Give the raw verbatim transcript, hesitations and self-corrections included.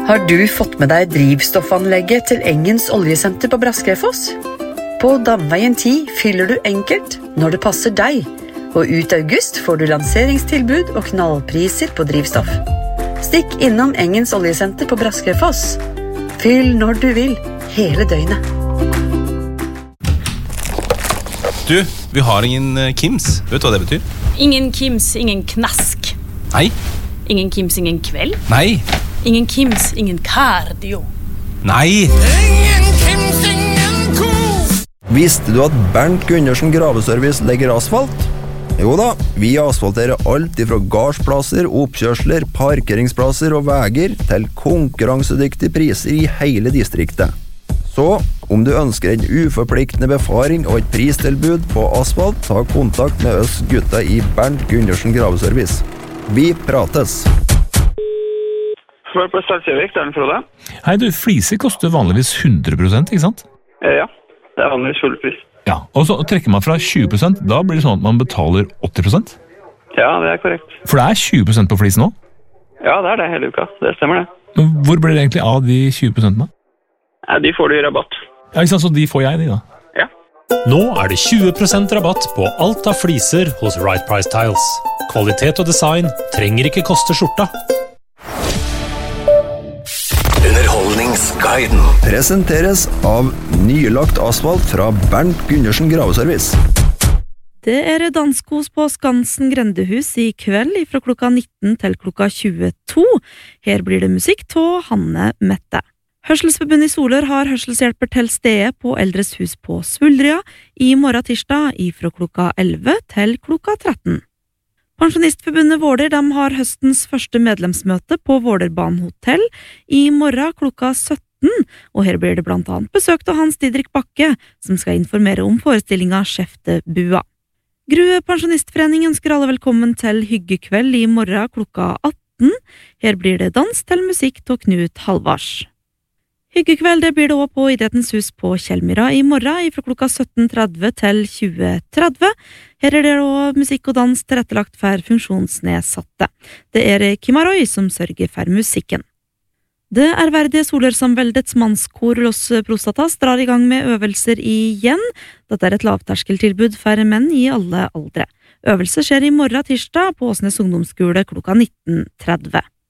Har du fått med deg drivstoffanlegget til Engens oljesenter på Braskefoss? På Damveien ti fyller du enkelt når det passer deg, og ut august får du lanseringstilbud og knallpriser på drivstoff. Stikk innom Engens oljesenter på Braskefoss. Fyll når du vil, hele døgnet. Du, vi har ingen Kims. Vet du hva det betyr? Ingen Kims, ingen knask. Nei. Ingen Kims, ingen kveld. Nei. Ingen Kims, ingen cardio. Nei. Ingen Kims, ingen kos. Visste du at Bernt Gundersen Graveservice legger asfalt? Jo da, vi asfalterer alt fra gardsplasser, oppkjørsler, parkeringsplasser og veger til konkurransedyktige priser i hele distriktet. Så, om du ønsker en uforpliktende befaring og et pristilbud på asfalt, ta kontakt med oss gutta i Bernt Gundersen Graveservice. Vi prates! Svar på Salsjøvik, det er den Frode. Hei du, fliser koster vanligvis hundre prosent, ikke sant? Ja, det er vanligvis full pris. Ja, og så trekker man fra tjue prosent, da blir det sånn at man betaler åtti prosent? Ja, det er korrekt. For det er tjue prosent på flis nå? Ja, det er det hele uka, det stemmer det. Men hvor blir det egentlig av de tjue prosentene? Ja, de får du i rabatt. Ja, ikke sant, så de får jeg, de da? Ja. Nå er det tjue prosent rabatt på alt av fliser hos Right Price Tiles. Kvalitet og design trenger ikke koste skjorta. Underholdningsguiden presenteres av nylagt asfalt fra Bernt Gundersen Graveservice. Det er danskos på Skansen Grendehus i kveld fra klokka nitten til klokka tjueto. Her blir det musikk til Hanne Mette. Hørselsforbundet i Solør har hørselshjelper til stede på Eldres hus på Svuldrya i morgen tirsdag fra klokka elleve til klokka tretten. Pensjonistforbundet Våler de har høstens første medlemsmøte på Vålerbanen hotell i morgen klokka sytten, og her blir det blant annet besøkt av Hans Didrik Bakke, som skal informere om forestillinga Skjeftebua. Grue Pensjonistforening ønsker alle velkommen til hyggekveld i morgen klokka atten. Her blir det dans til musikk til Knut Halvars. Hyggekveld det blir det også på Idrettens hus på Kjellmyra i morgen fra klokka sytten tretti til tjue tretti. Her er det også musikk og dans tilrettelagt for funksjonsnedsatte. Det er Kimaroy som sørger for musikken. Det ærverdige Solørsamveldets mannskor Los Prostatas drar i gang med øvelser igjen. Dette er et lavterskeltilbud for menn i alle aldre. Øvelser skjer i morgen tirsdag på Åsnes ungdomsskole klokka nitten tretti.